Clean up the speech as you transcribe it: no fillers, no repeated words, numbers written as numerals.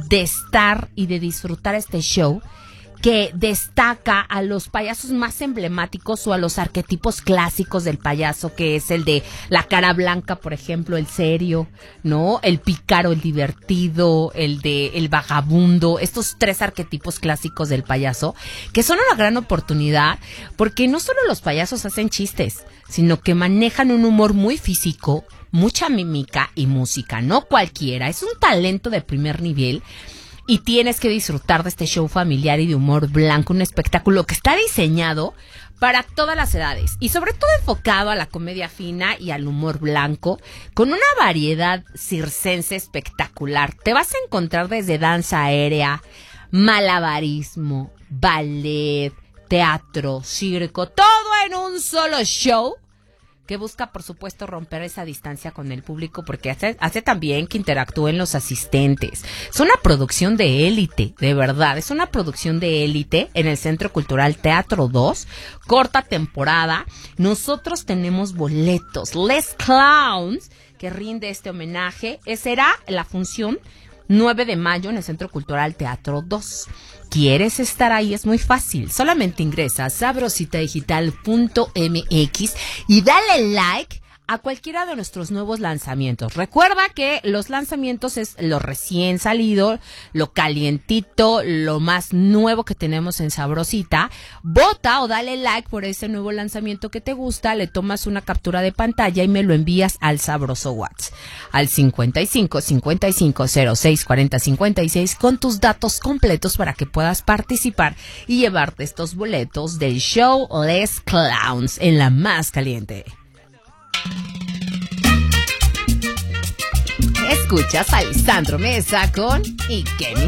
de estar y de disfrutar este show que destaca a los payasos más emblemáticos o a los arquetipos clásicos del payaso, que es el de la cara blanca, por ejemplo, el serio, ¿no? El pícaro, el divertido, el de el vagabundo, estos 3 arquetipos clásicos del payaso, que son una gran oportunidad, porque no solo los payasos hacen chistes, sino que manejan un humor muy físico, mucha mímica y música, no cualquiera, es un talento de primer nivel. Y tienes que disfrutar de este show familiar y de humor blanco, un espectáculo que está diseñado para todas las edades y sobre todo enfocado a la comedia fina y al humor blanco, con una variedad circense espectacular. Te vas a encontrar desde danza aérea, malabarismo, ballet, teatro, circo, todo en un solo show, que busca, por supuesto, romper esa distancia con el público, porque hace también que interactúen los asistentes. Es una producción de élite, de verdad, es una producción de élite en el Centro Cultural Teatro 2, corta temporada. Nosotros tenemos boletos, Les Clowns, que rinde este homenaje. Será la función 9 de mayo en el Centro Cultural Teatro 2. ¿Quieres estar ahí? Es muy fácil. Solamente ingresa a sabrositadigital.mx y dale like a cualquiera de nuestros nuevos lanzamientos. Recuerda que los lanzamientos es lo recién salido, lo calientito, lo más nuevo que tenemos en Sabrosita. Vota o dale like por ese nuevo lanzamiento que te gusta, le tomas una captura de pantalla y me lo envías al Sabroso WhatsApp, al 55 55 06 40 56 con tus datos completos para que puedas participar y llevarte estos boletos del show Les Clowns en la más caliente. Escuchas a Lisandro Mesa con Y que mi